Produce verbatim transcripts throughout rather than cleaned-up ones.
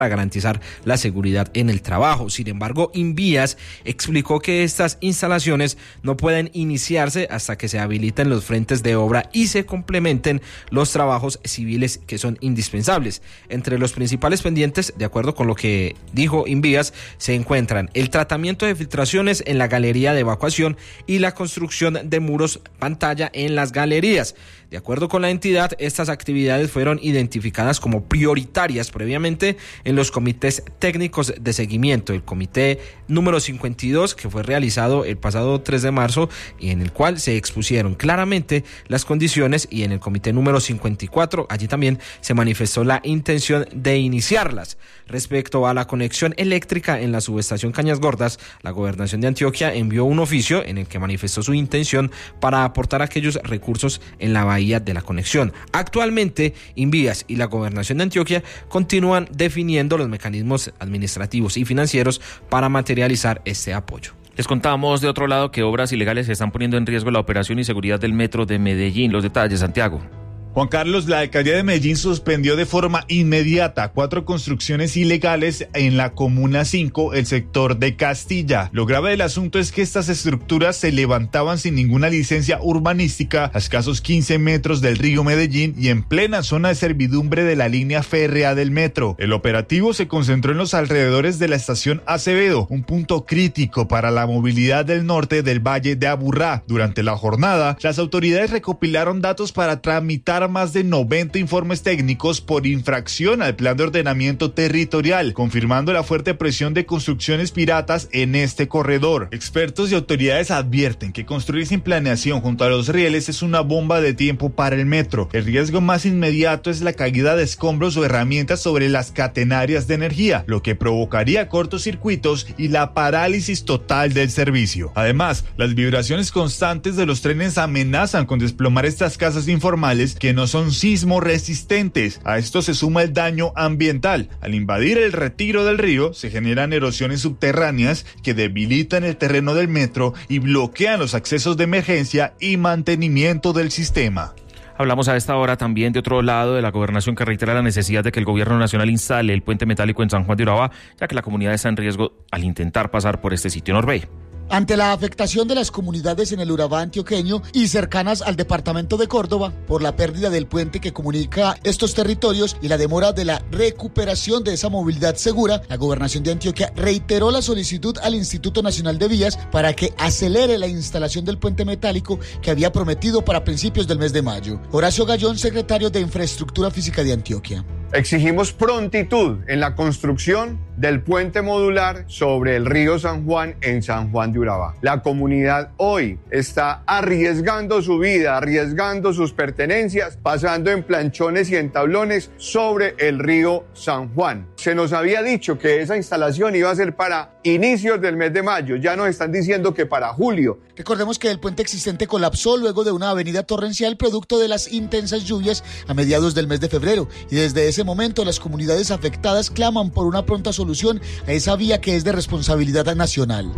para garantizar la seguridad en el trabajo. Sin embargo, Invías explicó que estas instalaciones no pueden iniciarse hasta que se habiliten los frentes de obra y se complementen los trabajos civiles que son indispensables. Entre los principales pendientes, de acuerdo con lo que dijo Invías, se encuentran el tratamiento de filtraciones en la galería de evacuación y la construcción de muros pantalla en las galerías. De acuerdo con la entidad, estas actividades fueron identificadas como prioritarias previamente en los comités técnicos de seguimiento, el comité número cincuenta y dos, que fue realizado el pasado tres de marzo y en el cual se expusieron claramente las condiciones, y en el comité número cincuenta y cuatro, allí también se manifestó la intención de iniciarlas. Respecto a la conexión eléctrica en la subestación Cañas Gordas, la Gobernación de Antioquia envió un oficio en el que manifestó su intención para aportar aquellos recursos en la bahía de la conexión. Actualmente, Invías y la Gobernación de Antioquia continúan definiendo los mecanismos administrativos y financieros para materializar este apoyo. Les contamos de otro lado que obras ilegales están poniendo en riesgo la operación y seguridad del metro de Medellín. Los detalles, Santiago. Juan Carlos, la alcaldía de Medellín suspendió de forma inmediata cuatro construcciones ilegales en la Comuna cinco, el sector de Castilla. Lo grave del asunto es que estas estructuras se levantaban sin ninguna licencia urbanística a escasos quince metros del río Medellín y en plena zona de servidumbre de la línea férrea del metro. El operativo se concentró en los alrededores de la estación Acevedo, un punto crítico para la movilidad del norte del Valle de Aburrá. Durante la jornada, las autoridades recopilaron datos para tramitar más de noventa informes técnicos por infracción al plan de ordenamiento territorial, confirmando la fuerte presión de construcciones piratas en este corredor. Expertos y autoridades advierten que construir sin planeación junto a los rieles es una bomba de tiempo para el metro. El riesgo más inmediato es la caída de escombros o herramientas sobre las catenarias de energía, lo que provocaría cortocircuitos y la parálisis total del servicio. Además, las vibraciones constantes de los trenes amenazan con desplomar estas casas informales que no son sismo resistentes. A esto se suma el daño ambiental. Al invadir el retiro del río, se generan erosiones subterráneas que debilitan el terreno del metro y bloquean los accesos de emergencia y mantenimiento del sistema. Hablamos a esta hora también de otro lado de la gobernación, que reitera la necesidad de que el gobierno nacional instale el puente metálico en San Juan de Urabá, ya que la comunidad está en riesgo al intentar pasar por este sitio. Norbey. Ante la afectación de las comunidades en el Urabá antioqueño y cercanas al departamento de Córdoba por la pérdida del puente que comunica estos territorios y la demora de la recuperación de esa movilidad segura, la Gobernación de Antioquia reiteró la solicitud al Instituto Nacional de Vías para que acelere la instalación del puente metálico que había prometido para principios del mes de mayo. Horacio Gallón, secretario de Infraestructura Física de Antioquia. Exigimos prontitud en la construcción del puente modular sobre el río San Juan en San Juan de Urabá. La comunidad hoy está arriesgando su vida, arriesgando sus pertenencias, pasando en planchones y en tablones sobre el río San Juan. Se nos había dicho que esa instalación iba a ser para inicios del mes de mayo, ya nos están diciendo que para julio. Recordemos que el puente existente colapsó luego de una avenida torrencial producto de las intensas lluvias a mediados del mes de febrero, y desde ese momento las comunidades afectadas claman por una pronta solución a esa vía que es de responsabilidad nacional.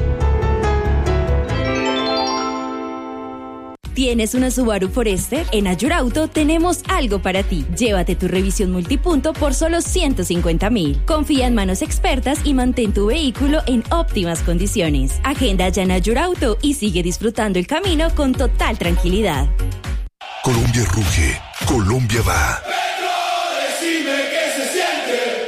¿Tienes una Subaru Forester? En Ayurauto tenemos algo para ti. Llévate tu revisión multipunto por solo ciento cincuenta mil. Confía en manos expertas y mantén tu vehículo en óptimas condiciones. Agenda ya en Ayurauto y sigue disfrutando el camino con total tranquilidad. Colombia ruge, Colombia va. Pedro, decime qué se siente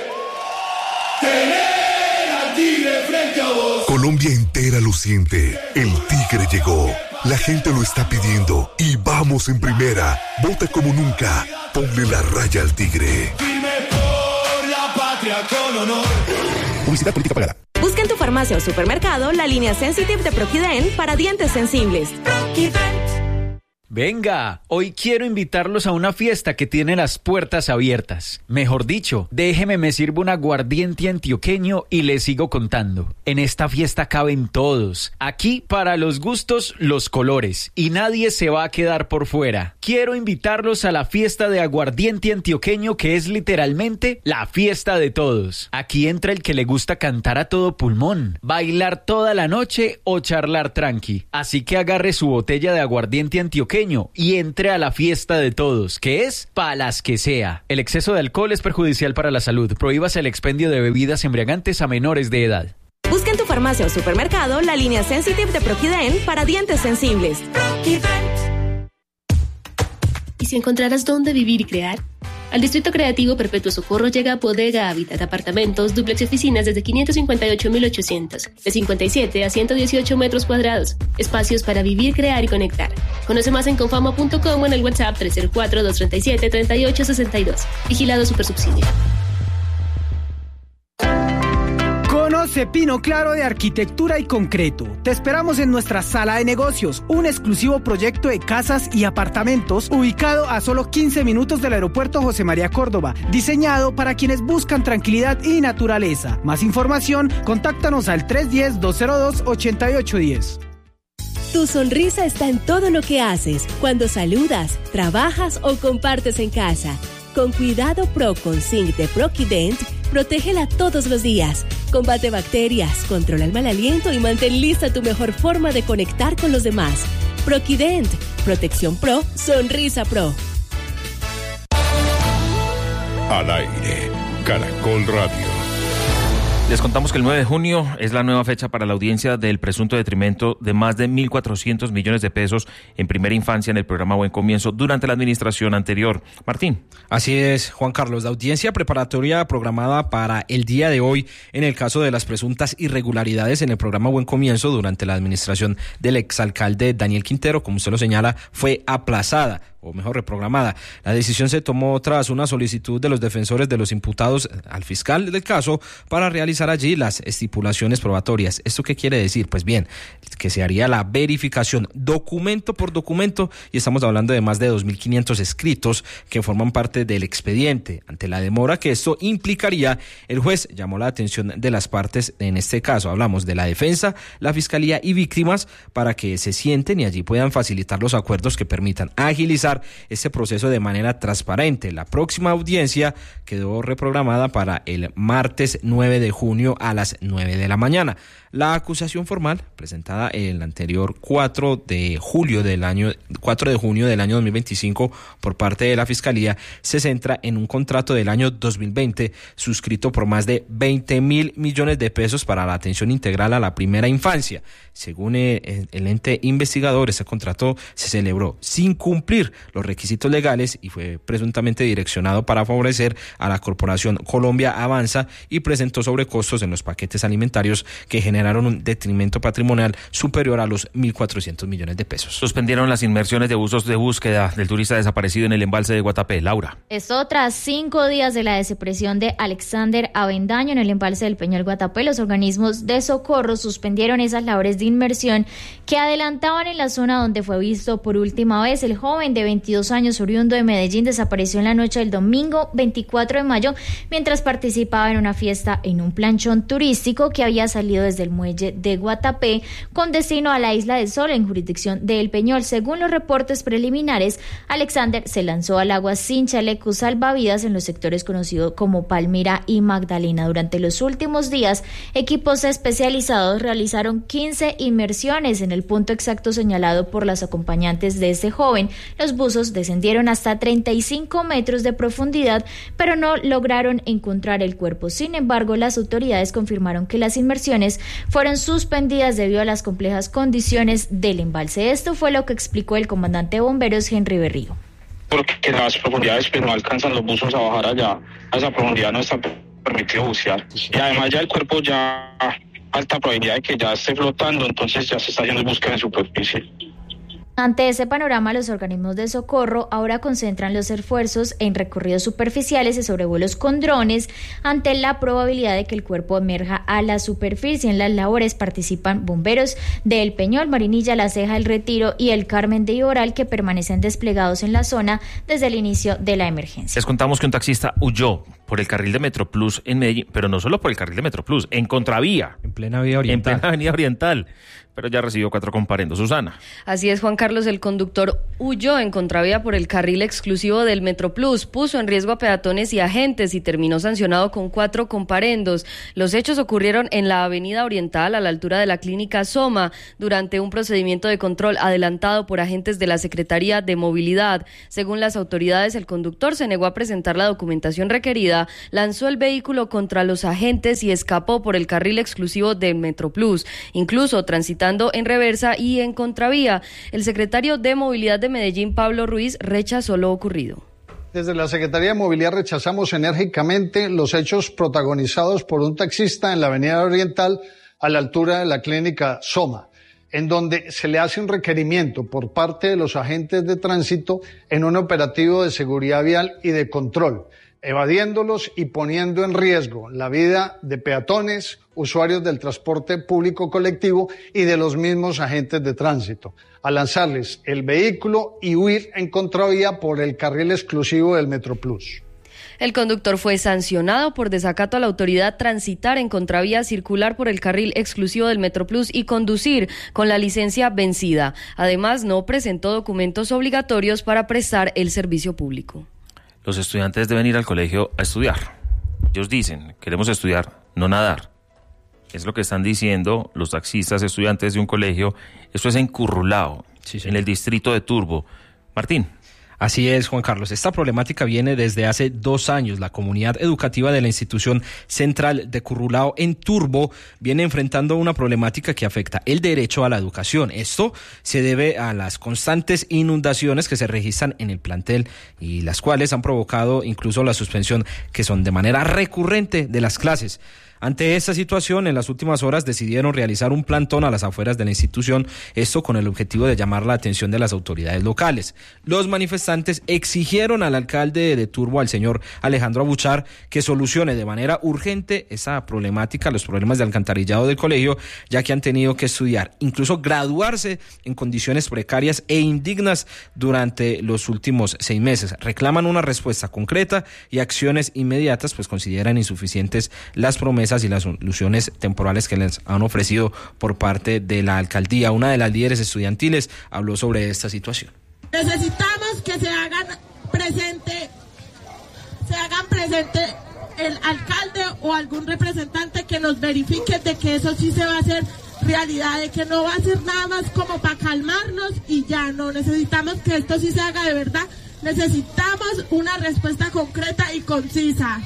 tener al tigre frente a vos. Colombia entera lo siente. El tigre llegó. La gente lo está pidiendo y vamos en primera. Vota como nunca. Ponle la raya al tigre. Firme por la patria con honor. Publicidad política pagada. Busca en tu farmacia o supermercado la línea Sensitive de Proquiden para dientes sensibles. Proquiden. Venga, hoy quiero invitarlos a una fiesta que tiene las puertas abiertas. Mejor dicho, déjeme me sirvo un aguardiente antioqueño y les sigo contando. En esta fiesta caben todos. Aquí, para los gustos, los colores. Y nadie se va a quedar por fuera. Quiero invitarlos a la fiesta de aguardiente antioqueño, que es literalmente la fiesta de todos. Aquí entra el que le gusta cantar a todo pulmón, bailar toda la noche o charlar tranqui. Así que agarre su botella de aguardiente antioqueño antioqueño y entre a la fiesta de todos, que es pa' las que sea. El exceso de alcohol es perjudicial para la salud. Prohíbase el expendio de bebidas embriagantes a menores de edad. Busca en tu farmacia o supermercado la línea Sensitive de Proquident para dientes sensibles. Proquident. ¿Y si encontraras dónde vivir y crear? Al Distrito Creativo Perpetuo Socorro llega Bodega Habitat, apartamentos, dúplex y oficinas desde quinientos cincuenta y ocho mil ochocientos, de cincuenta y siete a ciento dieciocho metros cuadrados. Espacios para vivir, crear y conectar. Conoce más en confama punto com o en el WhatsApp tres cero cuatro, dos tres siete, tres ocho seis dos. Vigilado Supersubsidio. Conoce Pino Claro de Arquitectura y Concreto. Te esperamos en nuestra sala de negocios, un exclusivo proyecto de casas y apartamentos ubicado a solo quince minutos del aeropuerto José María Córdoba, diseñado para quienes buscan tranquilidad y naturaleza. Más información, contáctanos al tres uno cero, dos cero dos, ocho ocho uno cero. Tu sonrisa está en todo lo que haces, cuando saludas, trabajas o compartes en casa. Con Cuidado Pro con Zinc de Proquident, protégela todos los días. Combate bacterias, controla el mal aliento y mantén lista tu mejor forma de conectar con los demás. Proquident, protección pro, sonrisa pro. Al aire, Caracol Radio. Les contamos que el nueve de junio es la nueva fecha para la audiencia del presunto detrimento de más de mil cuatrocientos millones de pesos en primera infancia en el programa Buen Comienzo durante la administración anterior. Martín. Así es, Juan Carlos. La audiencia preparatoria programada para el día de hoy en el caso de las presuntas irregularidades en el programa Buen Comienzo durante la administración del exalcalde Daniel Quintero, como usted lo señala, fue aplazada, o mejor reprogramada. La decisión se tomó tras una solicitud de los defensores de los imputados al fiscal del caso para realizar allí las estipulaciones probatorias. ¿Esto qué quiere decir? Pues bien, que se haría la verificación documento por documento y estamos hablando de más de dos mil quinientos escritos que forman parte del expediente. Ante la demora que esto implicaría, el juez llamó la atención de las partes, en este caso hablamos de la defensa, la fiscalía y víctimas, para que se sienten y allí puedan facilitar los acuerdos que permitan agilizar este proceso de manera transparente. La próxima audiencia quedó reprogramada para el martes nueve de junio a las nueve de la mañana. La acusación formal, presentada el anterior cuatro de julio del año cuatro de junio del año dos mil veinticinco por parte de la Fiscalía, se centra en un contrato del año dos mil veinte suscrito por más de veinte mil millones de pesos para la atención integral a la primera infancia. Según el, el ente investigador, este contrato se celebró sin cumplir los requisitos legales y fue presuntamente direccionado para favorecer a la corporación Colombia Avanza y presentó sobrecostos en los paquetes alimentarios que generaron un detrimento patrimonial superior a los mil cuatrocientos millones de pesos. Suspendieron las inmersiones de buzos de búsqueda del turista desaparecido en el embalse de Guatapé. Laura. Esto tras cinco días de la desaparición de Alexander Avendaño en el embalse del Peñol Guatapé. Los organismos de socorro suspendieron esas labores de inmersión que adelantaban en la zona donde fue visto por última vez. El joven de veintidós años, oriundo de Medellín, desapareció en la noche del domingo veinticuatro de mayo mientras participaba en una fiesta en un planchón turístico que había salido desde el muelle de Guatapé con destino a la Isla del Sol en jurisdicción de El Peñol. Según los reportes preliminares, Alexander se lanzó al agua sin chaleco salvavidas en los sectores conocidos como Palmira y Magdalena. Durante los últimos días, equipos especializados realizaron quince inmersiones en el punto exacto señalado por las acompañantes de este joven. Los buzos descendieron hasta treinta y cinco metros de profundidad, pero no lograron encontrar el cuerpo. Sin embargo, las autoridades confirmaron que las inmersiones fueron suspendidas debido a las complejas condiciones del embalse. Esto fue lo que explicó el comandante de bomberos Henry Berrío. Porque las profundidades pues no alcanzan los buzos a bajar allá, a esa profundidad no está permitido bucear. Y además ya el cuerpo ya alta probabilidad de que ya esté flotando, entonces ya se está haciendo búsqueda en superficie. Ante ese panorama, los organismos de socorro ahora concentran los esfuerzos en recorridos superficiales y sobrevuelos con drones ante la probabilidad de que el cuerpo emerja a la superficie. En las labores participan bomberos de El Peñol, Marinilla, La Ceja, El Retiro y El Carmen de Iboral, que permanecen desplegados en la zona desde el inicio de la emergencia. Les contamos que un taxista huyó por el carril de Metroplus en Medellín, pero no solo por el carril de Metroplus, en contravía. En plena vía oriental. En plena avenida oriental. Pero ya recibió cuatro comparendos. Susana. Así es, Juan Carlos, el conductor huyó en contravía por el carril exclusivo del Metroplus, puso en riesgo a peatones y agentes y terminó sancionado con cuatro comparendos. Los hechos ocurrieron en la avenida oriental, a la altura de la clínica Soma, durante un procedimiento de control adelantado por agentes de la Secretaría de Movilidad. Según las autoridades, el conductor se negó a presentar la documentación requerida, lanzó el vehículo contra los agentes y escapó por el carril exclusivo del Metroplus, incluso transitando en reversa y en contravía. El secretario de Movilidad de Medellín, Pablo Ruiz, rechazó lo ocurrido. Desde la Secretaría de Movilidad rechazamos enérgicamente los hechos protagonizados por un taxista en la avenida oriental a la altura de la clínica Soma, en donde se le hace un requerimiento por parte de los agentes de tránsito en un operativo de seguridad vial y de control, evadiéndolos y poniendo en riesgo la vida de peatones, usuarios del transporte público colectivo y de los mismos agentes de tránsito, al lanzarles el vehículo y huir en contravía por el carril exclusivo del Metroplus. El conductor fue sancionado por desacato a la autoridad, transitar en contravía, circular por el carril exclusivo del Metroplus y conducir con la licencia vencida. Además, no presentó documentos obligatorios para prestar el servicio público. Los estudiantes deben ir al colegio a estudiar. Ellos dicen, queremos estudiar, no nadar. Es lo que están diciendo los taxistas estudiantes de un colegio. Esto es en Currulao, sí, sí, en el distrito de Turbo. Martín. Así es, Juan Carlos. Esta problemática viene desde hace dos años. La comunidad educativa de la institución central de Currulao en Turbo viene enfrentando una problemática que afecta el derecho a la educación. Esto se debe a las constantes inundaciones que se registran en el plantel y las cuales han provocado incluso la suspensión, que son de manera recurrente, de las clases. Ante esta situación, en las últimas horas decidieron realizar un plantón a las afueras de la institución, esto con el objetivo de llamar la atención de las autoridades locales. Los manifestantes exigieron al alcalde de Turbo, al señor Alejandro Abuchar, que solucione de manera urgente esa problemática, los problemas de alcantarillado del colegio, ya que han tenido que estudiar, incluso graduarse en condiciones precarias e indignas durante los últimos seis meses. Reclaman una respuesta concreta y acciones inmediatas, pues consideran insuficientes las promesas y las soluciones temporales que les han ofrecido por parte de la alcaldía. Una de las líderes estudiantiles habló sobre esta situación. Necesitamos que se hagan presente, se hagan presente el alcalde o algún representante que nos verifique de que eso sí se va a hacer realidad, de que no va a ser nada más como para calmarnos y ya no. Necesitamos que esto sí se haga de verdad. Necesitamos una respuesta concreta y concisa.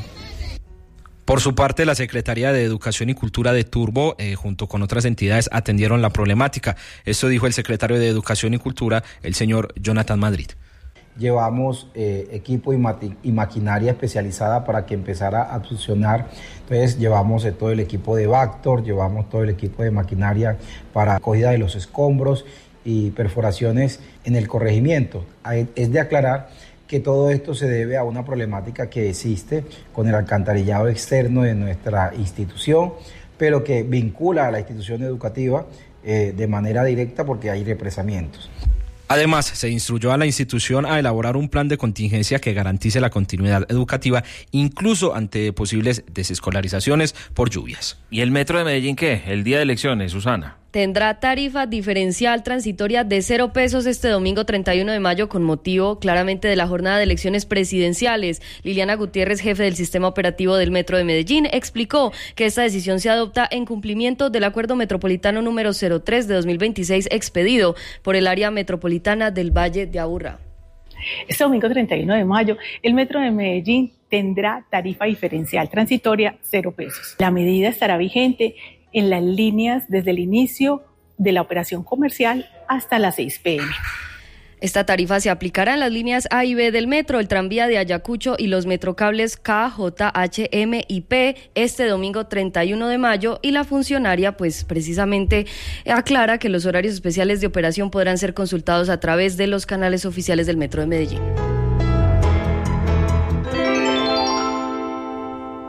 Por su parte, la Secretaría de Educación y Cultura de Turbo, eh, junto con otras entidades, atendieron la problemática. Esto dijo el secretario de Educación y Cultura, el señor Jonathan Madrid. Llevamos eh, equipo y, mati- y maquinaria especializada para que empezara a funcionar. Entonces llevamos eh, todo el equipo de Vactor, llevamos todo el equipo de maquinaria para cogida de los escombros y perforaciones en el corregimiento. Es de aclarar que todo esto se debe a una problemática que existe con el alcantarillado externo de nuestra institución, pero que vincula a la institución educativa eh, de manera directa porque hay represamientos. Además, se instruyó a la institución a elaborar un plan de contingencia que garantice la continuidad educativa, incluso ante posibles desescolarizaciones por lluvias. ¿Y el Metro de Medellín qué? El día de elecciones, Susana. Tendrá tarifa diferencial transitoria de cero pesos este domingo treinta y uno de mayo con motivo claramente de la jornada de elecciones presidenciales. Liliana Gutiérrez, jefe del sistema operativo del Metro de Medellín, explicó que esta decisión se adopta en cumplimiento del acuerdo metropolitano número cero tres de dos mil veintiséis expedido por el área metropolitana del Valle de Aburrá. Este domingo treinta y uno de mayo, el Metro de Medellín tendrá tarifa diferencial transitoria cero pesos. La medida estará vigente en las líneas desde el inicio de la operación comercial hasta las seis pm. Esta tarifa se aplicará en las líneas A y B del metro, el tranvía de Ayacucho y los metrocables K, J, H, M y P este domingo treinta y uno de mayo, y la funcionaria pues precisamente aclara que los horarios especiales de operación podrán ser consultados a través de los canales oficiales del Metro de Medellín. ¡Viva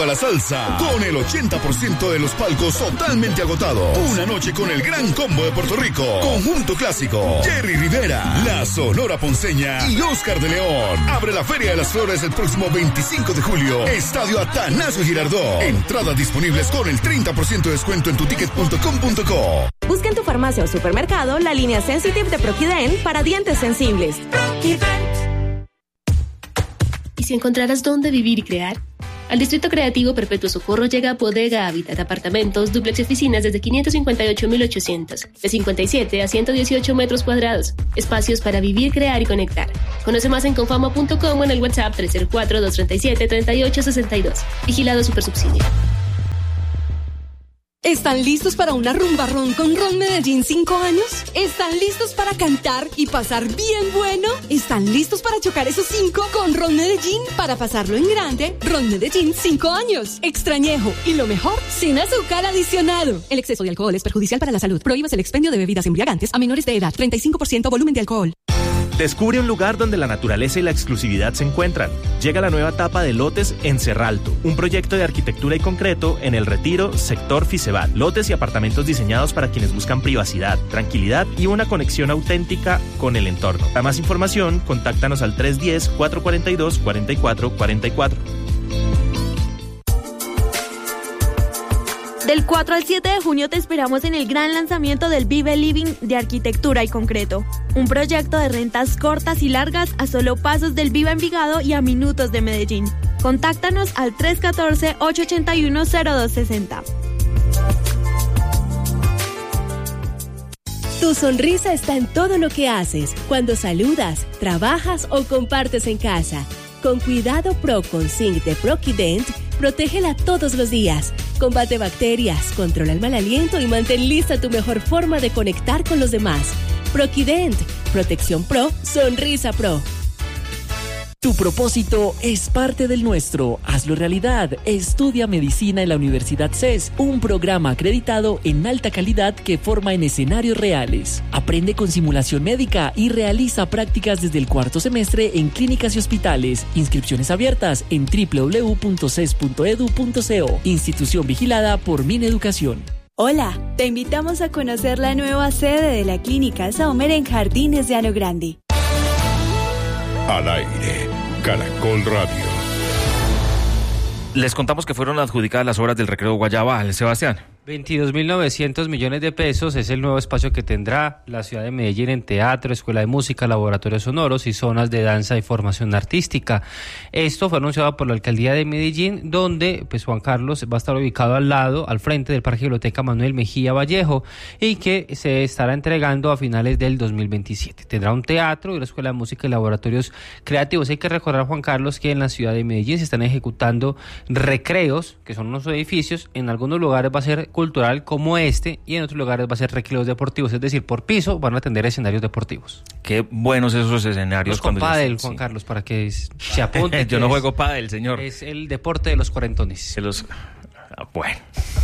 Viva la Salsa, con el ochenta por ciento de los palcos totalmente agotados. Una noche con el gran combo de Puerto Rico. Conjunto Clásico, Jerry Rivera, La Sonora Ponceña y Oscar de León. Abre la Feria de las Flores el próximo veinticinco de julio. Estadio Atanasio Girardot. Entradas disponibles con el treinta por ciento de descuento en tuticket punto com punto co. Busca en tu farmacia o supermercado la línea Sensitive de Proquident para dientes sensibles. Proquident. ¿Y si encontraras dónde vivir y crear? Al Distrito Creativo Perpetuo Socorro llega Bodega Habitat, apartamentos, dúplex y oficinas desde quinientos cincuenta y ocho mil ochocientos, de cincuenta y siete a ciento dieciocho metros cuadrados. Espacios para vivir, crear y conectar. Conoce más en confama punto com o en el WhatsApp tres cero cuatro, dos tres siete, tres ocho seis dos. Vigilado Supersubsidio. ¿Están listos para una rumba ron con Ron Medellín cinco años? ¿Están listos para cantar y pasar bien bueno? ¿Están listos para chocar esos cinco con Ron Medellín para pasarlo en grande? Ron Medellín cinco años. Extrañejo y lo mejor, sin azúcar adicionado. El exceso de alcohol es perjudicial para la salud. Prohíbas el expendio de bebidas embriagantes a menores de edad. treinta y cinco por ciento volumen de alcohol. Descubre un lugar donde la naturaleza y la exclusividad se encuentran. Llega la nueva etapa de Lotes en Cerralto, un proyecto de arquitectura y concreto en El Retiro, sector Fisebat. Lotes y apartamentos diseñados para quienes buscan privacidad, tranquilidad y una conexión auténtica con el entorno. Para más información, contáctanos al tres uno cero, cuatro cuatro dos, cuatro cuatro cuatro cuatro. Del cuatro al siete de junio te esperamos en el gran lanzamiento del Vive Living de Arquitectura y Concreto, un proyecto de rentas cortas y largas a solo pasos del Viva Envigado y a minutos de Medellín. Contáctanos al tres uno cuatro, ocho ocho uno, cero dos seis cero. Tu sonrisa está en todo lo que haces, cuando saludas, trabajas o compartes en casa. Con Cuidado Pro con Zinc de Proquident, protégela todos los días. Combate bacterias, controla el mal aliento y mantén lista tu mejor forma de conectar con los demás. Proquident, Protección Pro, Sonrisa Pro. Tu propósito es parte del nuestro. Hazlo realidad. Estudia medicina en la Universidad C E S, un programa acreditado en alta calidad que forma en escenarios reales. Aprende con simulación médica y realiza prácticas desde el cuarto semestre en clínicas y hospitales. Inscripciones abiertas en doble u doble u doble u punto c e s punto e d u punto co. Institución vigilada por Mineducación. Hola, te invitamos a conocer la nueva sede de la Clínica Saumer en Jardines de Ano Grande. Al aire, Caracol Radio. Les contamos que fueron adjudicadas las obras del Recreo Guayabal. Sebastián. veintidós mil novecientos millones de pesos es el nuevo espacio que tendrá la ciudad de Medellín en teatro, escuela de música, laboratorios sonoros y zonas de danza y formación artística. Esto fue anunciado por la alcaldía de Medellín, donde pues Juan Carlos va a estar ubicado al lado, al frente del Parque Biblioteca Manuel Mejía Vallejo, y que se estará entregando a finales del dos mil veintisiete. Tendrá un teatro y una escuela de música y laboratorios creativos. Hay que recordar, Juan Carlos, que en la ciudad de Medellín se están ejecutando recreos, que son unos edificios. En algunos lugares va a ser cultural como este y en otros lugares va a ser recreos deportivos, es decir, por piso van a atender escenarios deportivos. Qué buenos esos escenarios. Los con pádel, Juan sí. Carlos, para que se apunte. Yo no juego pádel, señor. Es el deporte de los cuarentones. De los... Bueno.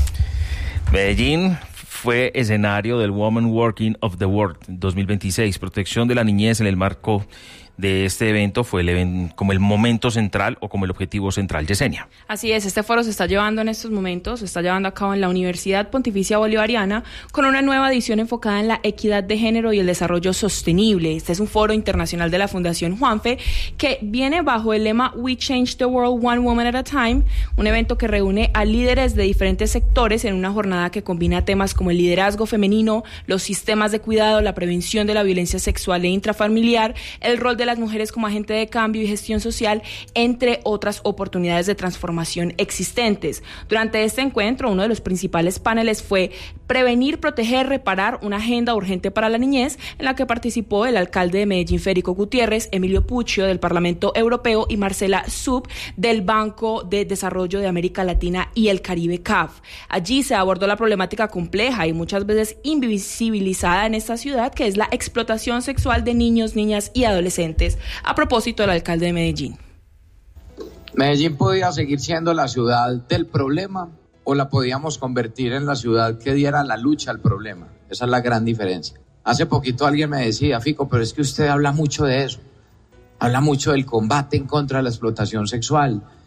Medellín fue escenario del Women Working of the World dos mil veintiséis, protección de la niñez en el marco de este evento fue el evento, como el momento central o como el objetivo central. Yesenia. Así es, este foro se está llevando en estos momentos, se está llevando a cabo en la Universidad Pontificia Bolivariana con una nueva edición enfocada en la equidad de género y el desarrollo sostenible. Este es un foro internacional de la Fundación Juanfe que viene bajo el lema We Change the World One Woman at a Time, un evento que reúne a líderes de diferentes sectores en una jornada que combina temas como el liderazgo femenino, los sistemas de cuidado, la prevención de la violencia sexual e intrafamiliar, el rol de las mujeres como agente de cambio y gestión social, entre otras oportunidades de transformación existentes. Durante este encuentro, uno de los principales paneles fue Prevenir, Proteger, Reparar, una agenda urgente para la niñez, en la que participó el alcalde de Medellín, Federico Gutiérrez, Emilio Puccio, del Parlamento Europeo, y Marcela Sub, del Banco de Desarrollo de América Latina y el Caribe, C A F. Allí se abordó la problemática compleja y muchas veces invisibilizada en esta ciudad, que es la explotación sexual de niños, niñas y adolescentes. A propósito del alcalde de Medellín. Medellín podía seguir siendo la ciudad del problema o la podíamos convertir en la ciudad que diera la lucha al problema. Esa es la gran diferencia. Hace poquito alguien me decía, Fico, pero es que usted habla mucho de eso. Habla mucho del combate en contra de la explotación sexual.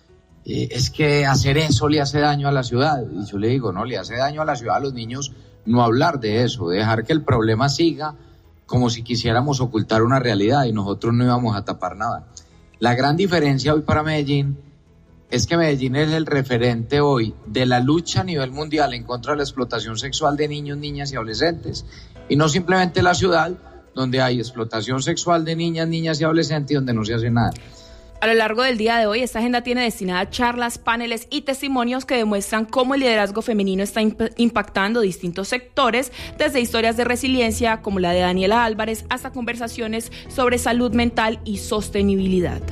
eh, es que hacer eso le hace daño a la ciudad. Y yo le digo, no, le hace daño a la ciudad a los niños no hablar de eso, dejar que el problema siga como si quisiéramos ocultar una realidad y nosotros no íbamos a tapar nada. La gran diferencia hoy para Medellín es que Medellín es el referente hoy de la lucha a nivel mundial en contra de la explotación sexual de niños, niñas y adolescentes. Y no simplemente la ciudad, donde hay explotación sexual de niñas, niñas y adolescentes y donde no se hace nada. A lo largo del día de hoy, esta agenda tiene destinada charlas, paneles y testimonios que demuestran cómo el liderazgo femenino está imp- impactando distintos sectores, desde historias de resiliencia como la de Daniela Álvarez hasta conversaciones sobre salud mental y sostenibilidad.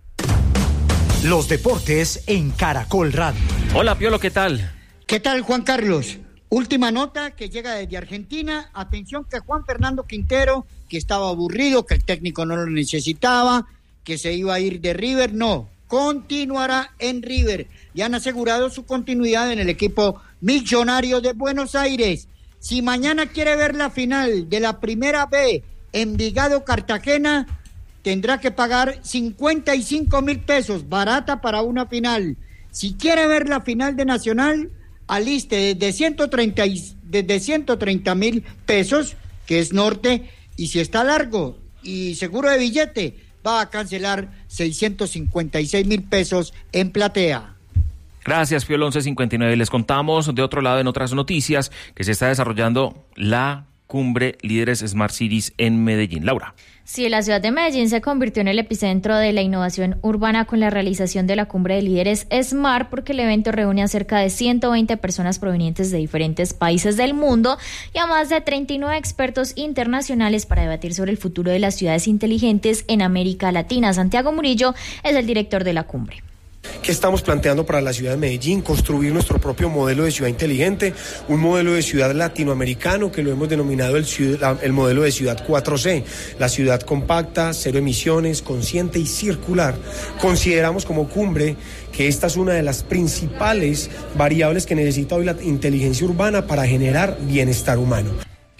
Los deportes en Caracol Radio. Hola, Piolo, ¿qué tal? ¿Qué tal, Juan Carlos? Última nota que llega desde Argentina. Atención que Juan Fernando Quintero, que estaba aburrido, que el técnico no lo necesitaba, que se iba a ir de River, no, continuará en River. Ya han asegurado su continuidad en el equipo millonario de Buenos Aires. Si mañana quiere ver la final de la Primera B, Envigado-Cartagena, tendrá que pagar cincuenta y cinco mil pesos, barata para una final. Si quiere ver la final de Nacional, aliste desde ciento treinta, desde ciento treinta mil pesos, que es norte, y si está largo y seguro de billete, va a cancelar seiscientos cincuenta y seis mil pesos en platea. Gracias, Piolo. once cincuenta y nueve. Les contamos de otro lado en otras noticias que se está desarrollando la Cumbre Líderes Smart Cities en Medellín. Laura. Sí, la ciudad de Medellín se convirtió en el epicentro de la innovación urbana con la realización de la Cumbre de Líderes Smart, porque el evento reúne a cerca de ciento veinte personas provenientes de diferentes países del mundo y a más de treinta y nueve expertos internacionales para debatir sobre el futuro de las ciudades inteligentes en América Latina. Santiago Murillo es el director de la cumbre. ¿Qué estamos planteando para la ciudad de Medellín? Construir nuestro propio modelo de ciudad inteligente, un modelo de ciudad latinoamericano que lo hemos denominado el, ciudad, el modelo de ciudad cuatro C, la ciudad compacta, cero emisiones, consciente y circular. Consideramos como cumbre que esta es una de las principales variables que necesita hoy la inteligencia urbana para generar bienestar humano.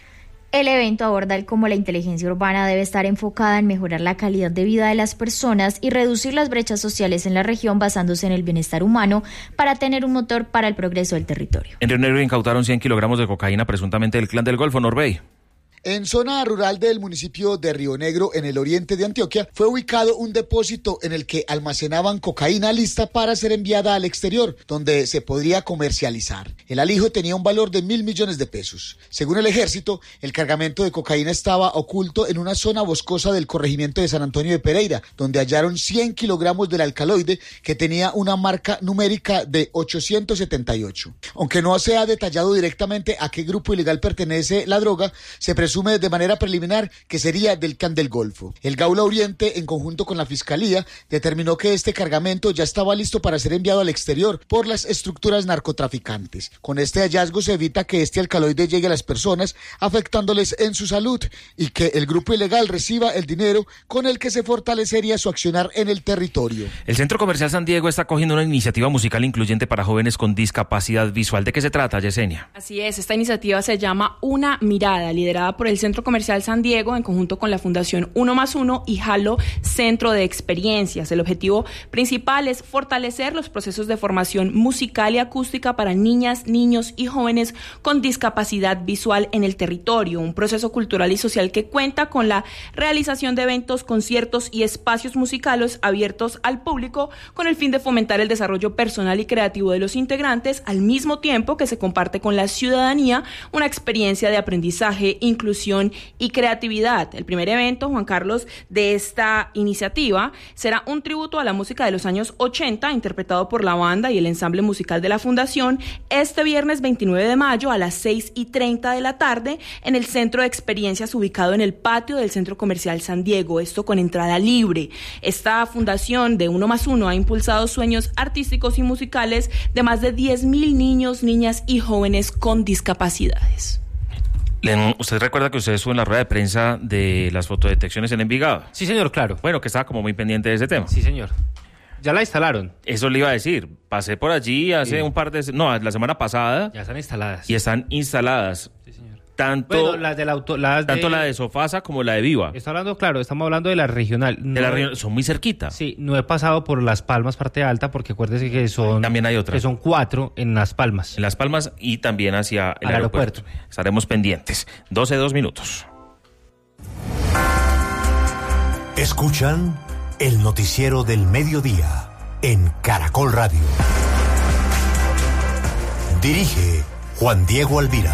El evento aborda el cómo la inteligencia urbana debe estar enfocada en mejorar la calidad de vida de las personas y reducir las brechas sociales en la región basándose en el bienestar humano para tener un motor para el progreso del territorio. En Río Negro incautaron cien kilogramos de cocaína presuntamente del Clan del Golfo. Norbey. En zona rural del municipio de Río Negro, en el oriente de Antioquia, fue ubicado un depósito en el que almacenaban cocaína lista para ser enviada al exterior, donde se podría comercializar. El alijo tenía un valor de mil millones de pesos. Según el ejército, el cargamento de cocaína estaba oculto en una zona boscosa del corregimiento de San Antonio de Pereira, donde hallaron cien kilogramos del alcaloide que tenía una marca numérica de ochocientos setenta y ocho. Aunque no se ha detallado directamente a qué grupo ilegal pertenece la droga, se presume de manera preliminar que sería del Clan del Golfo. El Gaula Oriente, en conjunto con la Fiscalía, determinó que este cargamento ya estaba listo para ser enviado al exterior por las estructuras narcotraficantes. Con este hallazgo se evita que este alcaloide llegue a las personas, afectándoles en su salud, y que el grupo ilegal reciba el dinero con el que se fortalecería su accionar en el territorio. El Centro Comercial San Diego está cogiendo una iniciativa musical incluyente para jóvenes con discapacidad visual. ¿De qué se trata, Yesenia? Así es, esta iniciativa se llama Una Mirada, liderada por el Centro Comercial San Diego en conjunto con la Fundación Uno más Uno y Halo Centro de Experiencias. El objetivo principal es fortalecer los procesos de formación musical y acústica para niñas, niños y jóvenes con discapacidad visual en el territorio, un proceso cultural y social que cuenta con la realización de eventos, conciertos y espacios musicales abiertos al público con el fin de fomentar el desarrollo personal y creativo de los integrantes, al mismo tiempo que se comparte con la ciudadanía una experiencia de aprendizaje, inclusión y creatividad. El primer evento, Juan Carlos, de esta iniciativa será un tributo a la música de los años ochenta, interpretado por la banda y el ensamble musical de la Fundación, este viernes veintinueve de mayo a las seis y treinta de la tarde en el Centro de Experiencias ubicado en el patio del Centro Comercial San Diego, esto con entrada libre. Esta fundación de Uno más Uno ha impulsado sueños artísticos y musicales de más de diez mil niños, niñas y jóvenes con discapacidades. ¿Usted recuerda que usted estuvo en la rueda de prensa de las fotodetecciones en Envigado? Sí, señor, claro. Bueno, que estaba como muy pendiente de ese tema. Sí, señor. Ya la instalaron. Eso le iba a decir. Pasé por allí hace sí. un par de... No, la semana pasada. Ya están instaladas. Y están instaladas. Sí, señor. Tanto, bueno, las del auto, las tanto de, la de Sofasa como la de Viva. Está hablando, claro, estamos hablando de la regional. No, de la regional, son muy cerquita. Sí, no he pasado por Las Palmas, parte alta, porque acuérdese que son... También hay otra. Que son cuatro en Las Palmas. En Las Palmas y también hacia el Al aeropuerto. aeropuerto. Estaremos pendientes. doce, dos minutos. Escuchan el noticiero del mediodía en Caracol Radio. Dirige Juan Diego Alvira.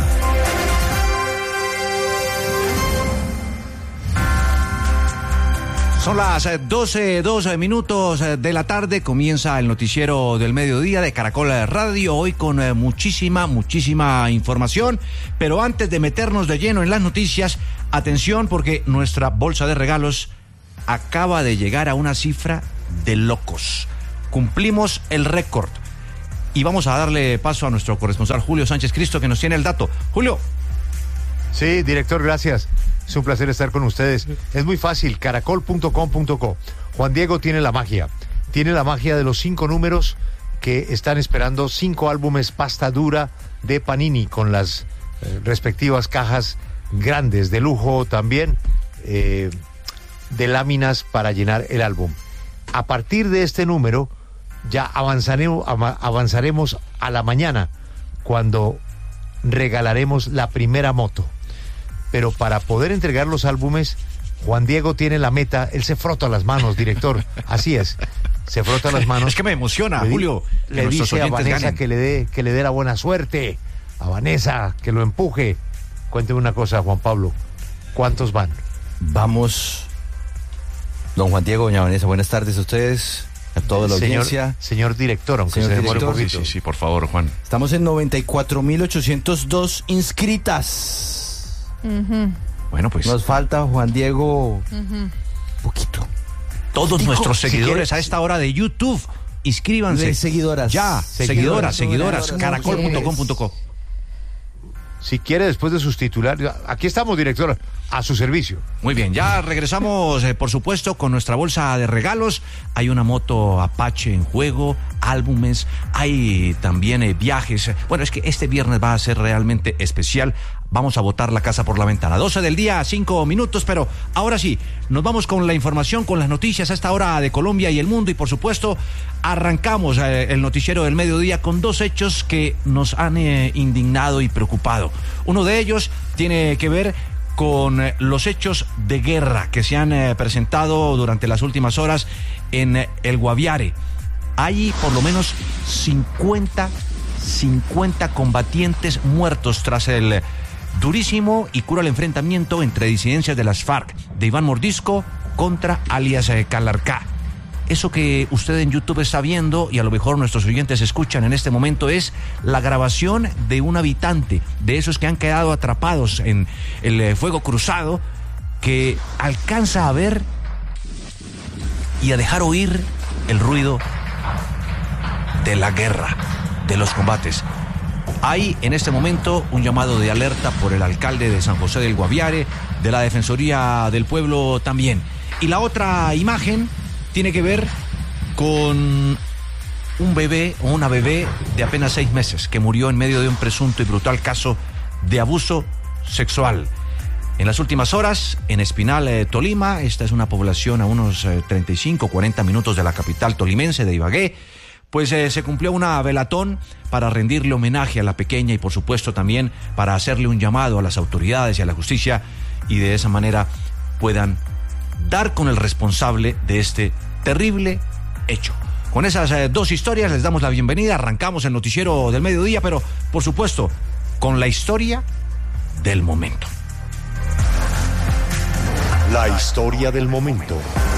Son las doce, doce minutos de la tarde, comienza el noticiero del mediodía de Caracol Radio, hoy con muchísima, muchísima información, pero antes de meternos de lleno en las noticias, atención porque nuestra bolsa de regalos acaba de llegar a una cifra de locos. Cumplimos el récord y vamos a darle paso a nuestro corresponsal Julio Sánchez Cristo que nos tiene el dato. Julio. Sí, director, gracias. Es un placer estar con ustedes. Es muy fácil, caracol punto com punto co. Juan Diego tiene la magia. Tiene la magia de los cinco números que están esperando cinco álbumes pasta dura de Panini con las eh, respectivas cajas grandes, de lujo también, eh, de láminas para llenar el álbum. A partir de este número ya avanzaremos, avanzaremos a la mañana cuando regalaremos la primera moto. Pero para poder entregar los álbumes, Juan Diego tiene la meta, él se frota las manos, director, así es, se frota las manos. Es que me emociona, le, Julio. Le dice a Vanessa que le dé que le dé la buena suerte, a Vanessa que lo empuje. Cuénteme una cosa, Juan Pablo, ¿cuántos van? Vamos, don Juan Diego, doña Vanessa, buenas tardes a ustedes, a toda la señor, audiencia. Señor director, aunque señor se demore un poquito. Sí, sí, sí, por favor, Juan. Estamos en noventa y cuatro mil ochocientos dos inscritas. Uh-huh. Bueno, pues nos falta, Juan Diego, uh-huh. poquito. Todos Digo, nuestros si seguidores quieres, a esta hora de YouTube, inscríbanse. De seguidoras. Ya, seguidoras, seguidoras, seguidoras caracol punto com punto co. Si quiere, después de sus titulares, aquí estamos, director, a su servicio. Muy bien, ya regresamos, eh, por supuesto, con nuestra bolsa de regalos. Hay una moto Apache en juego, álbumes, hay también eh, viajes. Bueno, es que este viernes va a ser realmente especial. Vamos a botar la casa por la ventana. doce del día, cinco minutos, pero ahora sí, nos vamos con la información, con las noticias a esta hora de Colombia y el mundo. Y por supuesto, arrancamos eh, el noticiero del mediodía con dos hechos que nos han eh, indignado y preocupado. Uno de ellos tiene que ver con eh, los hechos de guerra que se han eh, presentado durante las últimas horas en eh, el Guaviare. Hay por lo menos cincuenta, cincuenta combatientes muertos tras el durísimo y cruel enfrentamiento entre disidencias de las FARC de Iván Mordisco contra alias eh, Calarcá. Eso que usted en YouTube está viendo y a lo mejor nuestros oyentes escuchan en este momento es la grabación de un habitante de esos que han quedado atrapados en el eh, fuego cruzado, que alcanza a ver y a dejar oír el ruido de la guerra, de los combates. Hay en este momento un llamado de alerta por el alcalde de San José del Guaviare, de la Defensoría del Pueblo también. Y la otra imagen tiene que ver con un bebé o una bebé de apenas seis meses que murió en medio de un presunto y brutal caso de abuso sexual. En las últimas horas, en Espinal, eh, Tolima, esta es una población a unos eh, treinta y cinco, cuarenta minutos de la capital tolimense de Ibagué, pues eh, se cumplió una velatón para rendirle homenaje a la pequeña y por supuesto también para hacerle un llamado a las autoridades y a la justicia y de esa manera puedan dar con el responsable de este terrible hecho. Con esas eh, dos historias les damos la bienvenida, arrancamos el noticiero del mediodía, pero por supuesto con la historia del momento. La historia del momento.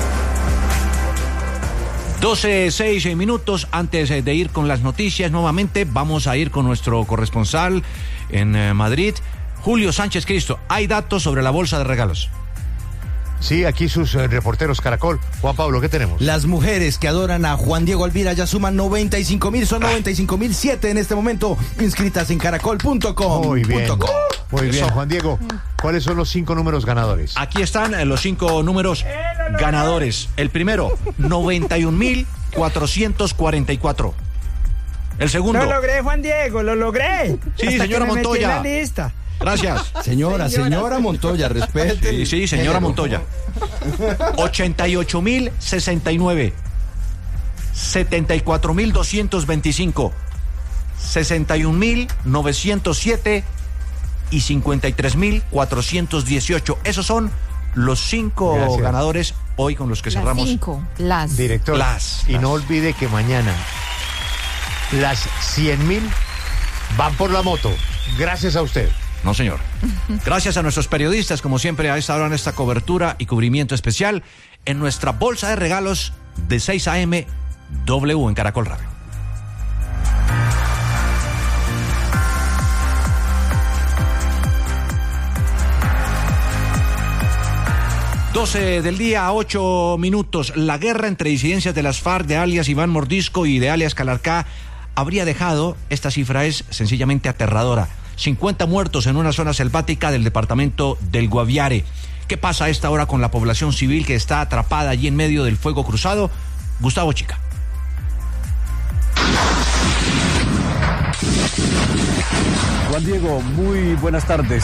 doce, seis minutos antes de ir con las noticias nuevamente, vamos a ir con nuestro corresponsal en eh, Madrid, Julio Sánchez Cristo. Hay datos sobre la bolsa de regalos. Sí, aquí sus eh, reporteros Caracol. Juan Pablo, ¿qué tenemos? Las mujeres que adoran a Juan Diego Alvira ya suman noventa y cinco mil, son noventa y cinco mil siete en este momento, inscritas en caracol punto com. Muy bien, muy bien, Juan Diego. ¿Cuáles son los cinco números ganadores? Aquí están eh, los cinco números ganadores. El primero, noventa y un mil cuatrocientos cuarenta y cuatro. El segundo. Lo logré, Juan Diego, lo logré. Sí, Hasta señora que me Montoya. metí en la lista. Gracias. Señora, señora Montoya, respete. Sí, sí, señora Montoya. ochenta y ocho mil sesenta y nueve, setenta y cuatro mil doscientos veinticinco, sesenta y un mil novecientos siete y cincuenta y tres mil cuatrocientos dieciocho. Esos son los cinco Gracias. ganadores hoy con los que Las cerramos. cinco, las. Director, Las, y las. no olvide que mañana las cien mil van por la moto. Gracias a usted. No, señor. Gracias a nuestros periodistas, como siempre, a esta hora en esta cobertura y cubrimiento especial en nuestra bolsa de regalos de seis a eme W en Caracol Radio. doce del día, ocho minutos. La guerra entre disidencias de las FARC, de alias Iván Mordisco y de alias Calarcá, habría dejado, esta cifra es sencillamente aterradora, cincuenta muertos en una zona selvática del departamento del Guaviare. ¿Qué pasa a esta hora con la población civil que está atrapada allí en medio del fuego cruzado? Gustavo Chica. Juan Diego, muy buenas tardes.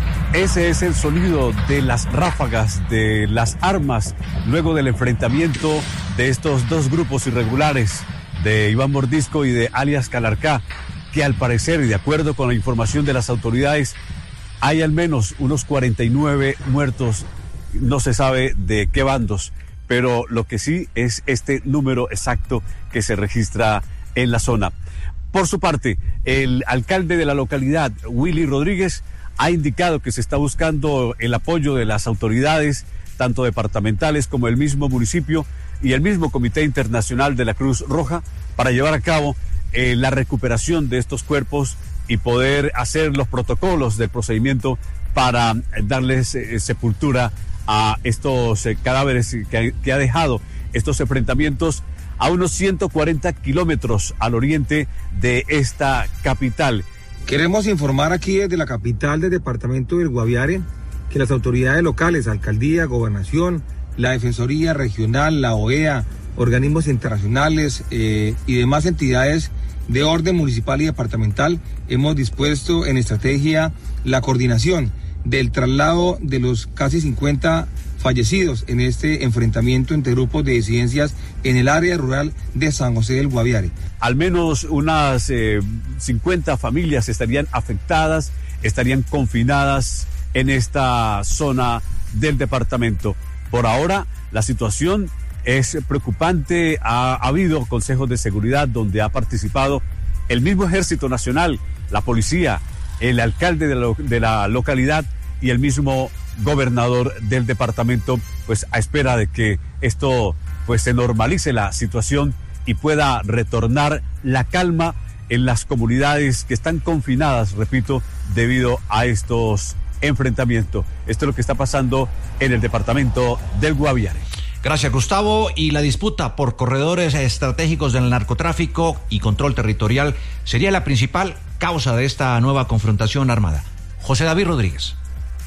Ese es el sonido de las ráfagas de las armas luego del enfrentamiento de estos dos grupos irregulares, de Iván Mordisco y de alias Calarcá, que al parecer, y de acuerdo con la información de las autoridades, hay al menos unos cuarenta y nueve muertos, no se sabe de qué bandos, pero lo que sí es este número exacto que se registra en la zona. Por su parte, el alcalde de la localidad, Willy Rodríguez, ha indicado que se está buscando el apoyo de las autoridades, tanto departamentales como el mismo municipio y el mismo Comité Internacional de la Cruz Roja, para llevar a cabo eh, la recuperación de estos cuerpos y poder hacer los protocolos del procedimiento para darles eh, sepultura a estos eh, cadáveres que, que ha dejado estos enfrentamientos a unos ciento cuarenta kilómetros al oriente de esta capital. Queremos informar aquí desde la capital del departamento del Guaviare que las autoridades locales, alcaldía, gobernación, la Defensoría Regional, la O E A, organismos internacionales eh, y demás entidades de orden municipal y departamental, hemos dispuesto en estrategia la coordinación del traslado de los casi cincuenta fallecidos en este enfrentamiento entre grupos de disidencias en el área rural de San José del Guaviare. Al menos unas eh, cincuenta familias estarían afectadas, estarían confinadas en esta zona del departamento. Por ahora, la situación es preocupante. Ha, ha habido consejos de seguridad donde ha participado el mismo Ejército Nacional, la policía, el alcalde de la, de la localidad y el mismo gobernador del departamento, pues a espera de que esto pues se normalice la situación y pueda retornar la calma en las comunidades que están confinadas, repito, debido a estos enfrentamientos. Esto es lo que está pasando en el departamento del Guaviare. Gracias, Gustavo. Y la disputa por corredores estratégicos del narcotráfico y control territorial sería la principal causa de esta nueva confrontación armada. José David Rodríguez.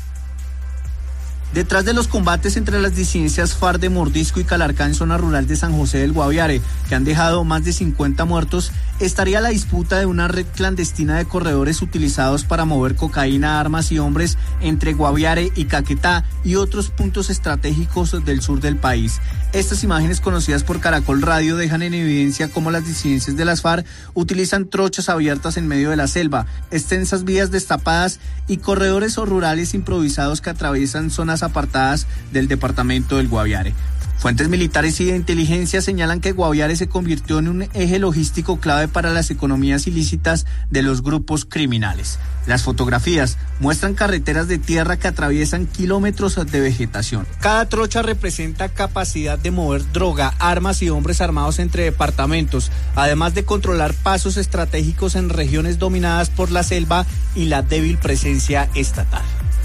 Detrás de los combates entre las disidencias FARC de Mordisco y Calarcá en zona rural de San José del Guaviare, que han dejado más de cincuenta muertos, estaría la disputa de una red clandestina de corredores utilizados para mover cocaína, armas y hombres entre Guaviare y Caquetá y otros puntos estratégicos del sur del país. Estas imágenes conocidas por Caracol Radio dejan en evidencia cómo las disidencias de las FARC utilizan trochas abiertas en medio de la selva, extensas vías destapadas y corredores o rurales improvisados que atraviesan zonas apartadas del departamento del Guaviare. Fuentes militares y de inteligencia señalan que Guaviare se convirtió en un eje logístico clave para las economías ilícitas de los grupos criminales. Las fotografías muestran carreteras de tierra que atraviesan kilómetros de vegetación. Cada trocha representa capacidad de mover droga, armas y hombres armados entre departamentos, además de controlar pasos estratégicos en regiones dominadas por la selva y la débil presencia estatal.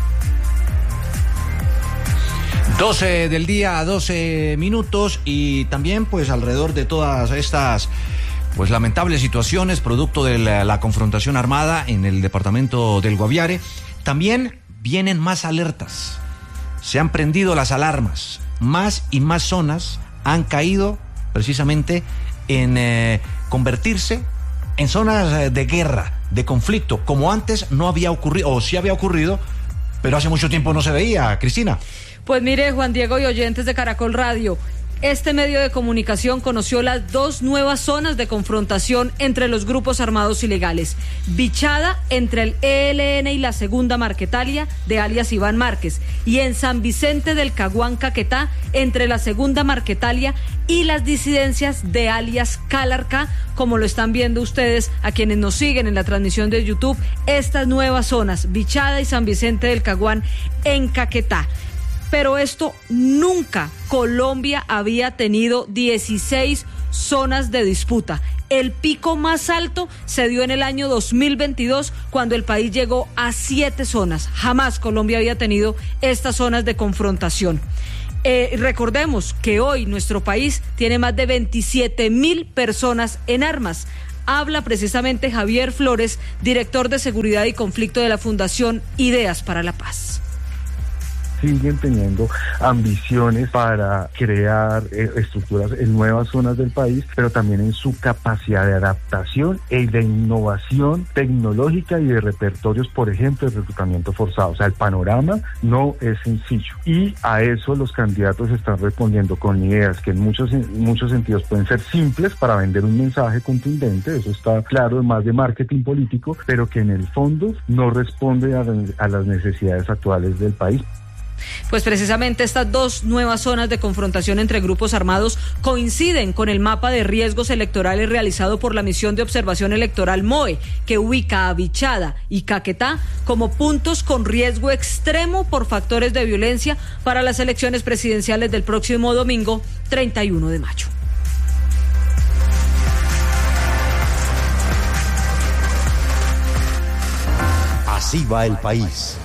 doce del día a doce minutos y también pues alrededor de todas estas pues lamentables situaciones producto de la, la confrontación armada en el departamento del Guaviare, también vienen más alertas. Se han prendido las alarmas. Más y más zonas han caído precisamente en eh, convertirse en zonas de guerra, de conflicto, como antes no había ocurrido, o sí había ocurrido, pero hace mucho tiempo no se veía, Cristina. Pues mire, Juan Diego y oyentes de Caracol Radio, este medio de comunicación conoció las dos nuevas zonas de confrontación entre los grupos armados ilegales. Bichada entre el E L N y la Segunda Marquetalia de alias Iván Márquez, y en San Vicente del Caguán, Caquetá, entre la Segunda Marquetalia y las disidencias de alias Calarcá, como lo están viendo ustedes a quienes nos siguen en la transmisión de YouTube, estas nuevas zonas, Bichada y San Vicente del Caguán en Caquetá. Pero esto nunca Colombia había tenido dieciséis zonas de disputa. El pico más alto se dio en el año dos mil veintidós, cuando el país llegó a siete zonas. Jamás Colombia había tenido estas zonas de confrontación. Eh, recordemos que hoy nuestro país tiene más de veintisiete mil personas en armas. Habla precisamente Javier Flores, director de Seguridad y Conflicto de la Fundación Ideas para la Paz. Siguen teniendo ambiciones para crear eh, estructuras en nuevas zonas del país, pero también en su capacidad de adaptación y de innovación tecnológica y de repertorios, por ejemplo, de reclutamiento forzado. O sea, el panorama no es sencillo, y a eso los candidatos están respondiendo con ideas que en muchos, en muchos sentidos pueden ser simples para vender un mensaje contundente, eso está claro, más de marketing político, pero que en el fondo no responde a, a las necesidades actuales del país. Pues precisamente estas dos nuevas zonas de confrontación entre grupos armados coinciden con el mapa de riesgos electorales realizado por la Misión de Observación Electoral M O E, que ubica a Bichada y Caquetá como puntos con riesgo extremo por factores de violencia para las elecciones presidenciales del próximo domingo treinta y uno de mayo. Así va el país.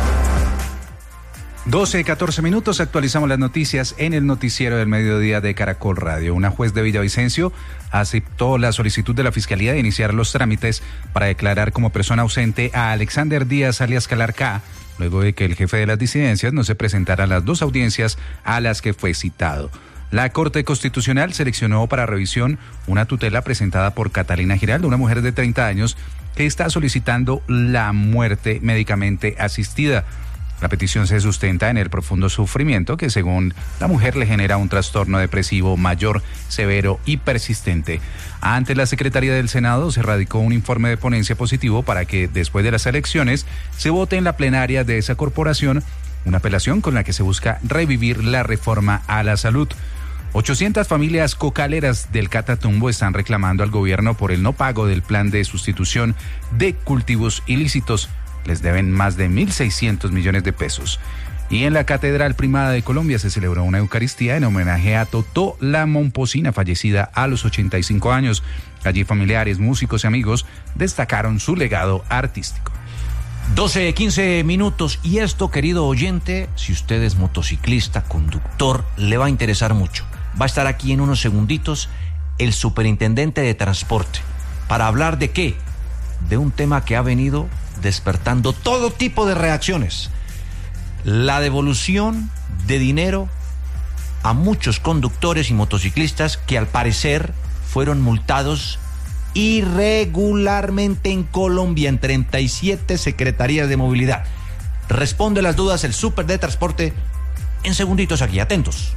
doce, catorce minutos, actualizamos las noticias en el noticiero del mediodía de Caracol Radio. Una juez de Villavicencio aceptó la solicitud de la Fiscalía de iniciar los trámites para declarar como persona ausente a Alexander Díaz alias Calarcá, luego de que el jefe de las disidencias no se presentara a las dos audiencias a las que fue citado. La Corte Constitucional seleccionó para revisión una tutela presentada por Catalina Giraldo, una mujer de treinta años que está solicitando la muerte médicamente asistida. La petición se sustenta en el profundo sufrimiento que, según la mujer, le genera un trastorno depresivo mayor, severo y persistente. Ante la Secretaría del Senado se radicó un informe de ponencia positivo para que, después de las elecciones, se vote en la plenaria de esa corporación una apelación con la que se busca revivir la reforma a la salud. ochocientas familias cocaleras del Catatumbo están reclamando al gobierno por el no pago del plan de sustitución de cultivos ilícitos. Les deben más de mil seiscientos millones de pesos. Y en la Catedral Primada de Colombia se celebró una Eucaristía en homenaje a Totó la Momposina, fallecida a los ochenta y cinco años. Allí familiares, músicos y amigos destacaron su legado artístico. doce, quince minutos, y esto, querido oyente, si usted es motociclista, conductor, le va a interesar mucho. Va a estar aquí en unos segunditos el superintendente de transporte. ¿Para hablar de qué? De un tema que ha venido despertando todo tipo de reacciones: la devolución de dinero a muchos conductores y motociclistas que al parecer fueron multados irregularmente en Colombia en treinta y siete secretarías de movilidad. Responde las dudas el súper de transporte en segunditos aquí, atentos.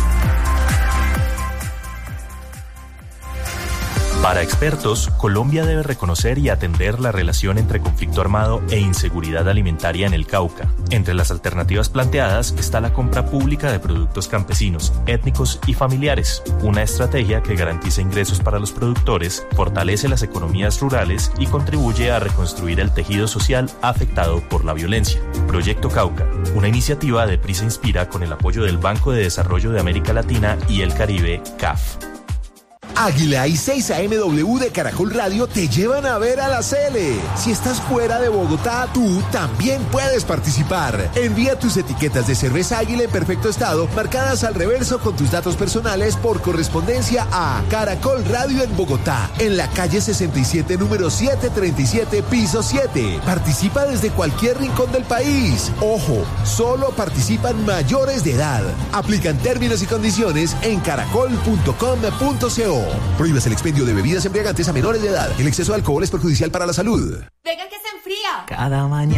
Para expertos, Colombia debe reconocer y atender la relación entre conflicto armado e inseguridad alimentaria en el Cauca. Entre las alternativas planteadas está la compra pública de productos campesinos, étnicos y familiares, una estrategia que garantiza ingresos para los productores, fortalece las economías rurales y contribuye a reconstruir el tejido social afectado por la violencia. Proyecto Cauca, una iniciativa de Prisa Inspira con el apoyo del Banco de Desarrollo de América Latina y el Caribe, C A F. Águila y seis A M W de Caracol Radio te llevan a ver a la Cele. Si estás fuera de Bogotá, tú también puedes participar. Envía tus etiquetas de cerveza Águila en perfecto estado, marcadas al reverso con tus datos personales, por correspondencia a Caracol Radio en Bogotá, en la calle sesenta y siete, número setecientos treinta y siete, piso siete. Participa desde cualquier rincón del país. Ojo, solo participan mayores de edad. Aplican términos y condiciones en caracol punto com punto co. Prohíbas el expendio de bebidas embriagantes a menores de edad. El exceso de alcohol es perjudicial para la salud. Venga que se enfría. Cada mañana.